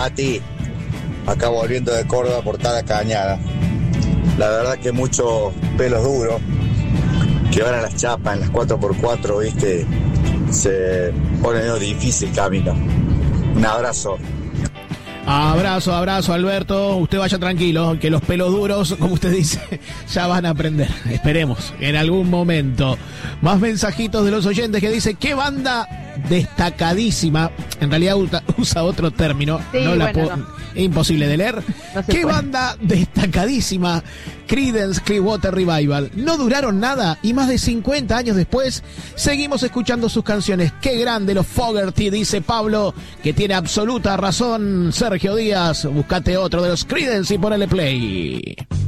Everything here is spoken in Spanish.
Mati, acá volviendo de Córdoba por Tala Cañada. La verdad que muchos pelos duros que van a las chapas, en las 4x4, ¿viste? Se pone medio difícil el camino. Un abrazo. Abrazo, Alberto. Usted vaya tranquilo, que los pelos duros, como usted dice, ya van a aprender. Esperemos, en algún momento. Más mensajitos de los oyentes que dice, ¿qué banda destacadísima? En realidad usa otro término, sí, no la bueno, puedo, no. es imposible de leer. No ¿Qué puede. banda destacadísima? Creedence Clearwater Revival. No duraron nada y más de 50 años después seguimos escuchando sus canciones. Qué grande los Fogerty, dice Pablo, que tiene absoluta razón. Sergio Díaz, buscate otro de los Creedence y ponele play.